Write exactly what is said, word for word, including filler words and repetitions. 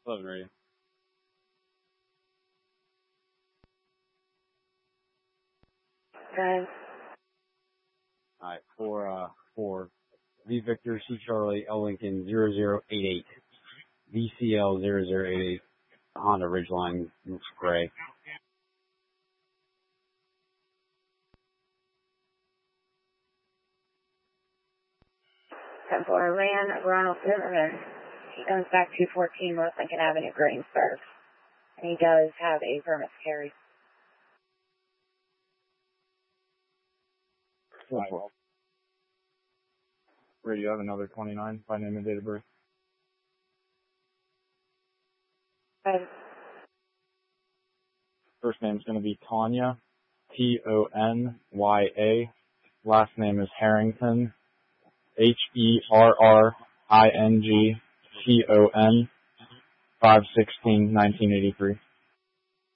eleven radio. Okay. Alright, for, uh, for V Victor, C Charlie, L Lincoln, zero zero eight eight. V C L zero zero eight eight. Honda Ridgeline, looks gray. ten four, Rand Ronald Zimmerman. He comes back two fourteen North Lincoln Avenue, Greensburg. And he does have a permit to carry. Right. Well. Ray, do you have another twenty-nine by name and date of birth? Okay. First name's going to be Tanya, T O N Y A. Last name is Harrington, H E R R I N G T O N, five sixteen nineteen eighty-three.